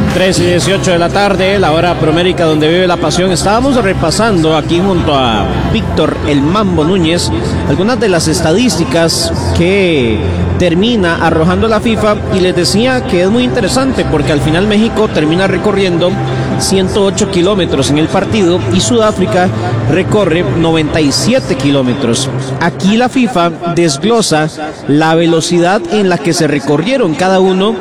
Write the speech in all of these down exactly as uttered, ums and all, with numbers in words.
tres y dieciocho de la tarde, la hora promérica donde vive la pasión. Estábamos repasando aquí junto a Víctor El Mambo Núñez algunas de las estadísticas que termina arrojando la FIFA, y les decía que es muy interesante porque al final México termina recorriendo ciento ocho kilómetros en el partido y Sudáfrica recorre noventa y siete kilómetros. Aquí la FIFA desglosa la velocidad en la que se recorrieron cada uno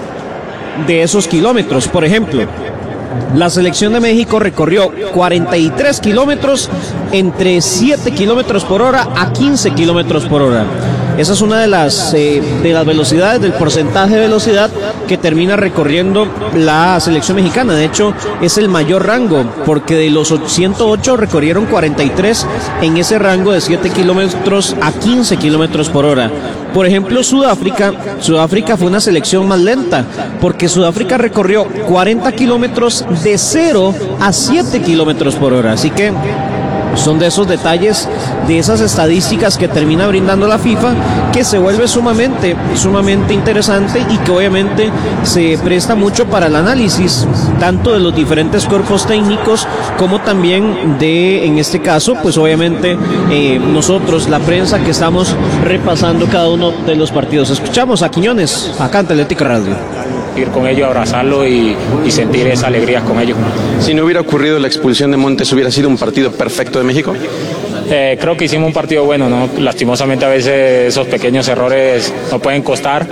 de esos kilómetros. Por ejemplo, la selección de México recorrió cuarenta y tres kilómetros entre siete kilómetros por hora a quince kilómetros por hora. Esa es una de las, eh, de las velocidades, del porcentaje de velocidad que termina recorriendo la selección mexicana. De hecho, es el mayor rango, porque de los ciento ocho recorrieron cuarenta y tres en ese rango de siete kilómetros a quince kilómetros por hora. Por ejemplo, Sudáfrica, Sudáfrica fue una selección más lenta, porque Sudáfrica recorrió cuarenta kilómetros de cero a siete kilómetros por hora. Así que son de esos detalles, de esas estadísticas que termina brindando la FIFA, que se vuelve sumamente, sumamente interesante y que obviamente se presta mucho para el análisis, tanto de los diferentes cuerpos técnicos como también de, en este caso, pues obviamente eh, nosotros, la prensa, que estamos repasando cada uno de los partidos. Escuchamos a Quiñones, acá en Atlética Radio. Ir con ellos, abrazarlo y, y sentir esa alegría con ellos. Si no hubiera ocurrido la expulsión de Montes, ¿hubiera sido un partido perfecto de México? Eh, creo que hicimos un partido bueno, ¿no? Lastimosamente a veces esos pequeños errores nos pueden costar,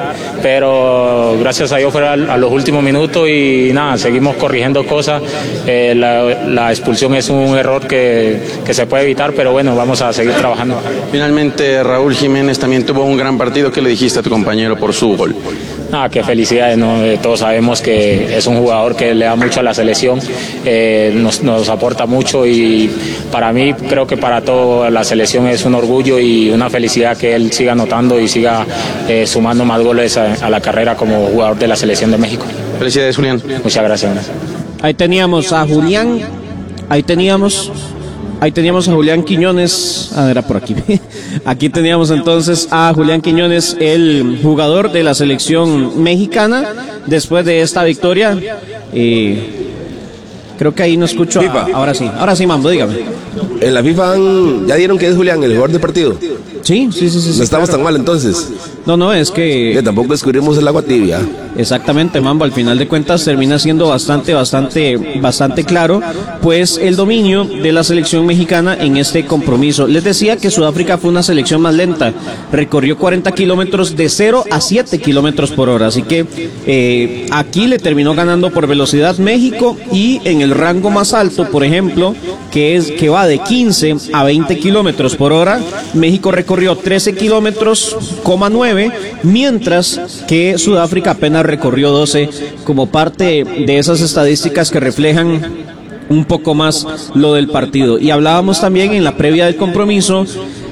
pero gracias a Dios fue a, a los últimos minutos y nada, seguimos corrigiendo cosas. Eh, la, la expulsión es un error que, que se puede evitar, pero bueno, vamos a seguir trabajando. Finalmente, Raúl Jiménez también tuvo un gran partido. ¿Qué le dijiste a tu compañero por su gol? Ah, qué felicidades, ¿no? Eh, todos sabemos que es un jugador que le da mucho a la selección, eh, nos, nos aporta mucho, y para mí, creo que para toda la selección es un orgullo y una felicidad que él siga anotando y siga eh, sumando más goles a, a la carrera como jugador de la selección de México. Felicidades, Julián. Muchas gracias. Ahí teníamos a Julián, ahí teníamos... Ahí teníamos a Julián Quiñones, a ver, era por aquí. Aquí teníamos entonces a Julián Quiñones, el jugador de la selección mexicana, después de esta victoria. Eh, creo que ahí no escucho. A, ahora sí, ahora sí, Mambo, dígame. En la FIFA han, ya dieron que es Julián el jugador del partido. Sí, sí, sí, sí. No sí, estamos claro. tan mal entonces. No, no, es que... que tampoco descubrimos el agua tibia. Exactamente, Mambo, al final de cuentas termina siendo bastante, bastante, bastante claro, pues el dominio de la selección mexicana en este compromiso. Les decía que Sudáfrica fue una selección más lenta, recorrió cuarenta kilómetros de cero a siete kilómetros por hora, así que eh, aquí le terminó ganando por velocidad México, y en el rango más alto, por ejemplo, que es que va de quince a veinte kilómetros por hora, México recorrió trece kilómetros, nueve, mientras que Sudáfrica apenas recorrió doce, como parte de esas estadísticas que reflejan un poco más lo del partido. Y hablábamos también en la previa del compromiso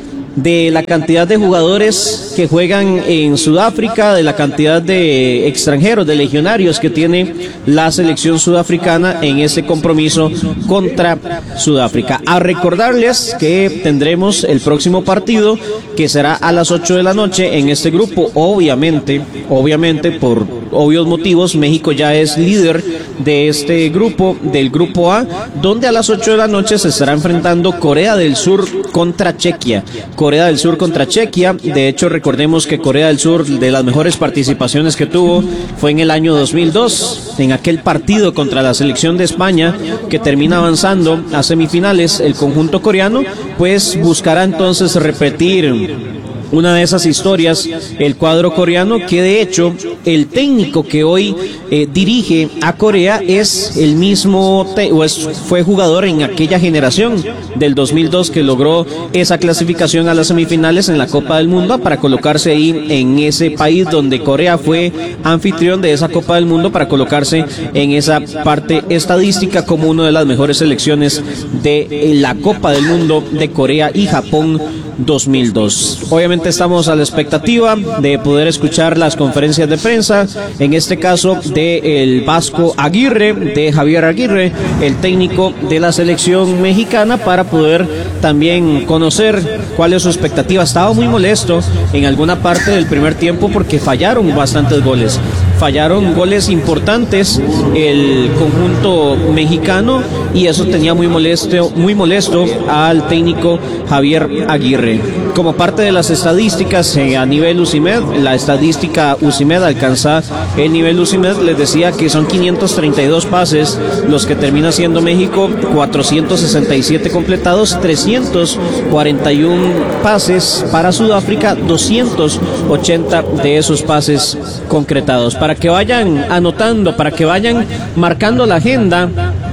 de la cantidad de jugadores que juegan en Sudáfrica, de la cantidad de extranjeros, de legionarios que tiene la selección sudafricana en ese compromiso contra Sudáfrica. A recordarles que tendremos el próximo partido, que será a las ocho de la noche en este grupo. Obviamente, obviamente por obvios motivos, México ya es líder de este grupo, del grupo A, donde a las ocho de la noche se estará enfrentando Corea del Sur contra Chequia. Corea del Sur contra Chequia. De hecho, recordemos que Corea del Sur, de las mejores participaciones que tuvo, fue en el año dos mil dos, en aquel partido contra la selección de España, que termina avanzando a semifinales. El conjunto coreano pues buscará entonces repetir una de esas historias, el cuadro coreano, que de hecho el técnico que hoy eh, dirige a Corea es el mismo, te o es, fue jugador en aquella generación del dos mil dos que logró esa clasificación a las semifinales en la Copa del Mundo, para colocarse ahí en ese país donde Corea fue anfitrión de esa Copa del Mundo, para colocarse en esa parte estadística como una de las mejores selecciones de la Copa del Mundo de Corea y Japón dos mil dos. Obviamente estamos a la expectativa de poder escuchar las conferencias de prensa, en este caso de el Vasco Aguirre, de Javier Aguirre, el técnico de la selección mexicana, para poder también conocer cuál es su expectativa. Estaba muy molesto en alguna parte del primer tiempo porque fallaron bastantes goles. fallaron goles importantes el conjunto mexicano y eso tenía muy molesto, muy molesto al técnico Javier Aguirre. Como parte de las estadísticas eh, a nivel U C I M E D, la estadística U C I M E D alcanza el nivel U C I M E D, les decía que son quinientos treinta y dos pases los que termina siendo México, cuatrocientos sesenta y siete completados, trescientos cuarenta y uno pases para Sudáfrica, doscientos ochenta de esos pases concretados. Para que vayan anotando, para que vayan marcando la agenda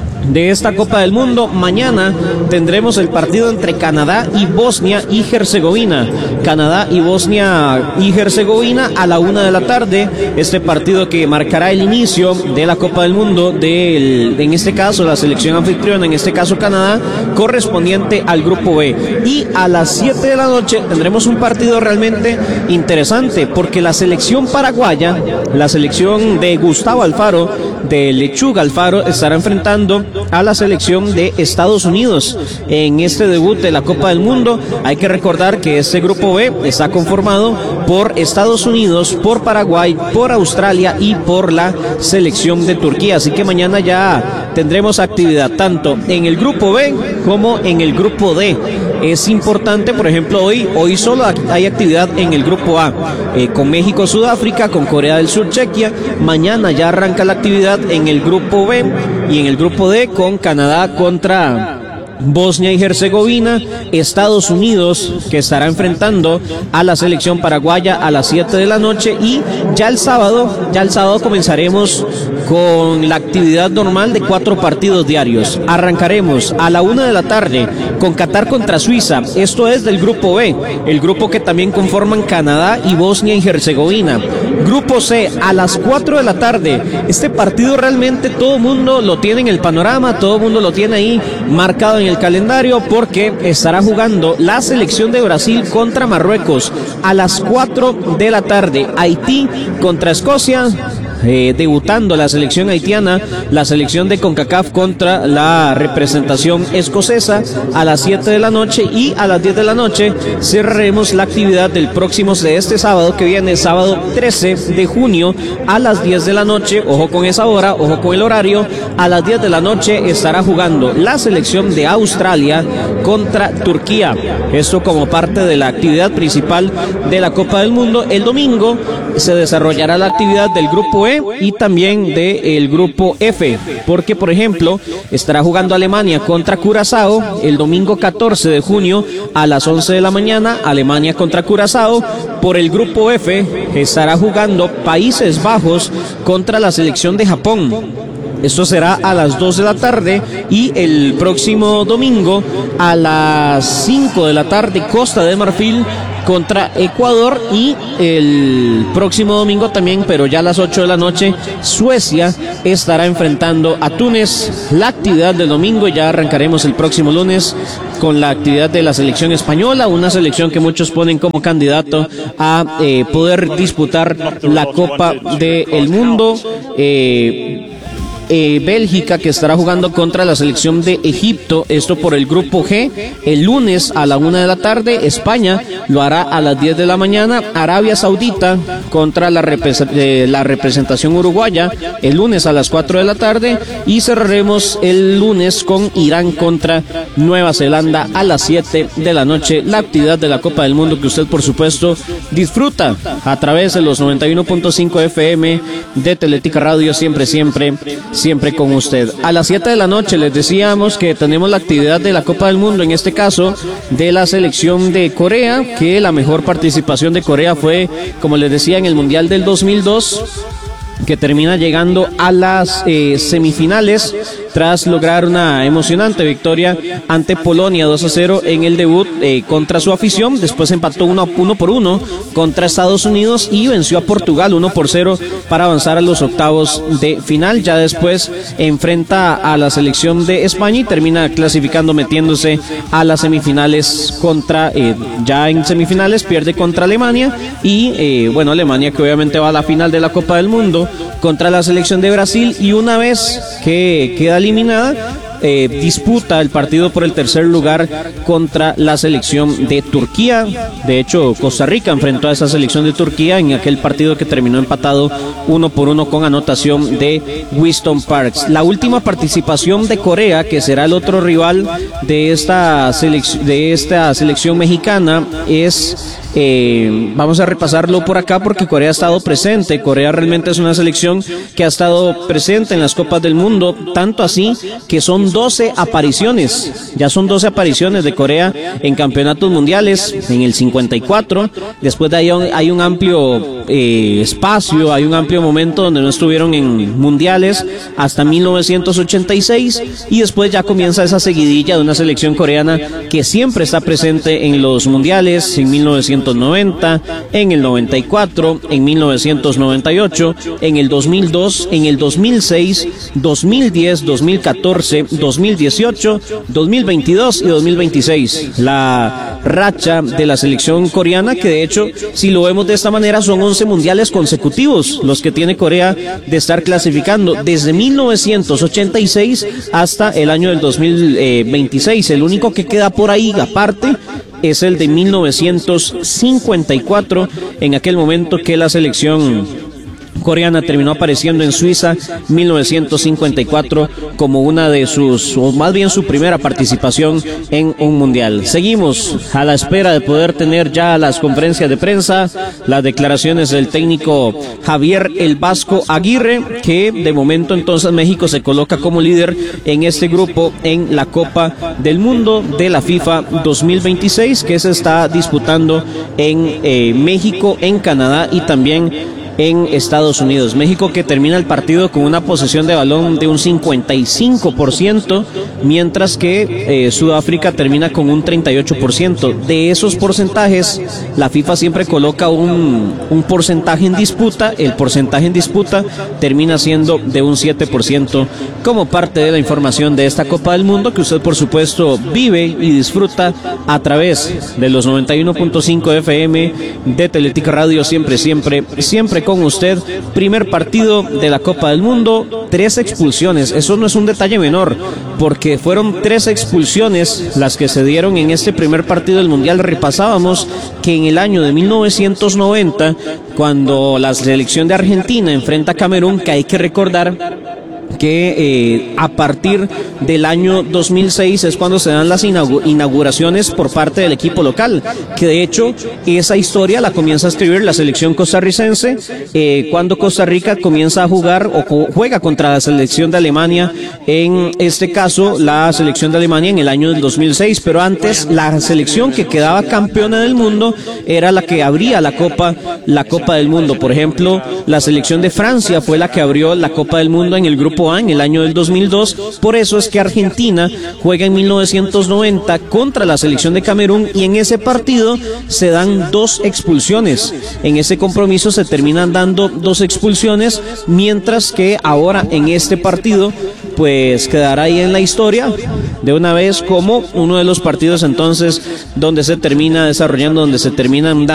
de esta Copa del Mundo, mañana tendremos el partido entre Canadá y Bosnia y Herzegovina. Canadá y Bosnia y Herzegovina a la una de la tarde. Este partido que marcará el inicio de la Copa del Mundo, del, en este caso la selección anfitriona, en este caso Canadá, correspondiente al grupo B. Y a las siete de la noche tendremos un partido realmente interesante, porque la selección paraguaya, la selección de Gustavo Alfaro, de Lechuga Alfaro, estará enfrentando a la selección de Estados Unidos en este debut de la Copa del Mundo. Hay que recordar que este grupo B está conformado por Estados Unidos, por Paraguay, por Australia y por la selección de Turquía, así que mañana ya tendremos actividad tanto en el grupo B como en el grupo D. Es importante, por ejemplo, hoy hoy solo hay actividad en el grupo A, eh, con México, Sudáfrica, con Corea del Sur, Chequia. Mañana ya arranca la actividad en el grupo B y en el grupo D con Canadá contra Bosnia y Herzegovina, Estados Unidos, que estará enfrentando a la selección paraguaya a las siete de la noche, y ya el sábado, ya el sábado comenzaremos con la actividad normal de cuatro partidos diarios. Arrancaremos a la una de la tarde con Qatar contra Suiza, esto es del grupo B, el grupo que también conforman Canadá y Bosnia y Herzegovina. Grupo C, a las cuatro de la tarde. Este partido realmente todo el mundo lo tiene en el panorama, todo el mundo lo tiene ahí marcado en el calendario, porque estará jugando la selección de Brasil contra Marruecos a las cuatro de la tarde. Haití contra Escocia. Eh, debutando la selección haitiana, la selección de CONCACAF contra la representación escocesa a las siete de la noche, y a las diez de la noche cerraremos la actividad del próximo, de este sábado que viene, sábado trece de junio a las diez de la noche. Ojo con esa hora, ojo con el horario. A las diez de la noche estará jugando la selección de Australia contra Turquía, esto como parte de la actividad principal de la Copa del Mundo. El domingo se desarrollará la actividad del grupo E y también del grupo F, porque por ejemplo estará jugando Alemania contra Curazao el domingo catorce de junio a las once de la mañana, Alemania contra Curazao. Por el grupo F estará jugando Países Bajos contra la selección de Japón. Esto será a las dos de la tarde, y el próximo domingo a las cinco de la tarde Costa de Marfil contra Ecuador, y el próximo domingo también, pero ya a las ocho de la noche, Suecia estará enfrentando a Túnez. La actividad del domingo, ya arrancaremos el próximo lunes con la actividad de la selección española, una selección que muchos ponen como candidato a eh, poder disputar la Copa del Mundo. Eh, Eh, Bélgica, que estará jugando contra la selección de Egipto, esto por el grupo G, el lunes a la una de la tarde. España lo hará a las diez de la mañana. Arabia Saudita contra la, repres eh, la representación uruguaya el lunes a las cuatro de la tarde, y cerraremos el lunes con Irán contra Nueva Zelanda a las siete de la noche, la actividad de la Copa del Mundo que usted por supuesto disfruta a través de los noventa y uno punto cinco F M de Teletica Radio, siempre, siempre siempre con usted. A las siete de la noche les decíamos que tenemos la actividad de la Copa del Mundo, en este caso de la selección de Corea, que la mejor participación de Corea fue, como les decía, en el Mundial del dos mil dos, que termina llegando a las eh, semifinales tras lograr una emocionante victoria ante Polonia dos a cero en el debut eh, contra su afición. Después empató uno, uno por uno contra Estados Unidos y venció a Portugal uno por cero para avanzar a los octavos de final. Ya después enfrenta a la selección de España y termina clasificando, metiéndose a las semifinales contra, eh, ya en semifinales pierde contra Alemania, y eh, bueno, Alemania que obviamente va a la final de la Copa del Mundo contra la selección de Brasil, y una vez que queda eliminada eh, disputa el partido por el tercer lugar contra la selección de Turquía. De hecho, Costa Rica enfrentó a esa selección de Turquía en aquel partido que terminó empatado uno por uno con anotación de Winston Parks. La última participación de Corea, que será el otro rival de esta selección, de esta selección mexicana, es... Eh, vamos a repasarlo por acá porque Corea ha estado presente. Corea realmente es una selección que ha estado presente en las Copas del Mundo, tanto así que son doce apariciones, ya son doce apariciones de Corea en campeonatos mundiales, en el cincuenta y cuatro, después de ahí hay un amplio eh, espacio, hay un amplio momento donde no estuvieron en mundiales hasta mil novecientos ochenta y seis, y después ya comienza esa seguidilla de una selección coreana que siempre está presente en los mundiales, en mil novecientos noventa, en el noventa y cuatro, en mil novecientos noventa y ocho, en el dos mil dos, en el dos mil seis, dos mil diez, dos mil catorce, dos mil dieciocho, dos mil veintidós y dos mil veintiséis. La racha de la selección coreana, que de hecho, si lo vemos de esta manera, son once mundiales consecutivos los que tiene Corea de estar clasificando desde mil novecientos ochenta y seis hasta el año del dos mil veintiséis. El único que queda por ahí aparte es el de mil novecientos cincuenta y cuatro, en aquel momento que la selección coreana terminó apareciendo en Suiza, mil novecientos cincuenta y cuatro, como una de sus, o más bien su primera participación en un mundial. Seguimos a la espera de poder tener ya las conferencias de prensa, las declaraciones del técnico Javier El Vasco Aguirre, que de momento entonces México se coloca como líder en este grupo en la Copa del Mundo de la FIFA dos mil veintiséis, que se está disputando en eh, México, en Canadá y también en Estados Unidos. México, que termina el partido con una posesión de balón de un cincuenta y cinco por ciento, mientras que eh, Sudáfrica termina con un treinta y ocho por ciento. De esos porcentajes, la FIFA siempre coloca un, un porcentaje en disputa. El porcentaje en disputa termina siendo de un siete por ciento, como parte de la información de esta Copa del Mundo, que usted por supuesto vive y disfruta a través de los noventa y uno punto cinco F M de Teletica Radio, siempre, siempre, siempre con usted. Primer partido de la Copa del Mundo, tres expulsiones. Eso no es un detalle menor, porque fueron tres expulsiones las que se dieron en este primer partido del Mundial. Repasábamos que en el año de mil novecientos noventa, cuando la selección de Argentina enfrenta a Camerún, que hay que recordar que eh, a partir del año dos mil seis es cuando se dan las inauguraciones por parte del equipo local, que de hecho esa historia la comienza a escribir la selección costarricense eh, cuando Costa Rica comienza a jugar o juega contra la selección de Alemania, en este caso la selección de Alemania en el año del dos mil seis, pero antes la selección que quedaba campeona del mundo era la que abría la Copa, la Copa del Mundo. Por ejemplo, la selección de Francia fue la que abrió la Copa del Mundo en el grupo A en el año del dos mil dos, por eso es que Argentina juega en mil novecientos noventa contra la selección de Camerún, y en ese partido se dan dos expulsiones. En ese compromiso se terminan dando dos expulsiones, mientras que ahora en este partido pues quedará ahí en la historia de una vez como uno de los partidos entonces donde se termina desarrollando, donde se terminan dando